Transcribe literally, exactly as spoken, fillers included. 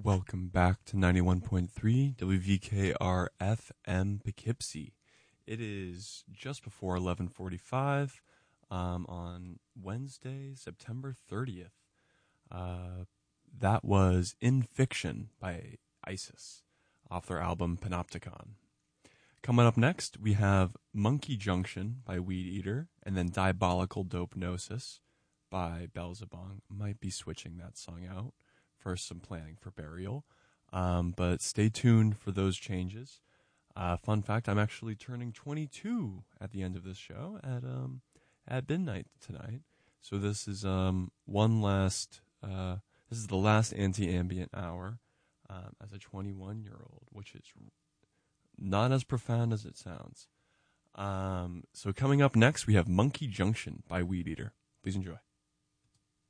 Welcome back to ninety-one point three W V K R F M Poughkeepsie. It is just before eleven forty-five um, on Wednesday, September thirtieth. Uh, that was In Fiction by ISIS off their album Panopticon. Coming up next, we have Monkey Junction by Weed Eater, and then Diabolical Dopenosis by Belzebong. Might be switching that song out for some planning for burial. Um, but stay tuned for those changes. Uh, fun fact, I'm actually turning twenty-two at the end of this show at um, at midnight tonight. So this is um, one last, uh, this is the last anti-ambient hour um, as a twenty-one-year-old, which is not as profound as it sounds. Um, so coming up next, we have Monkey Junction by Weed Eater. Please enjoy.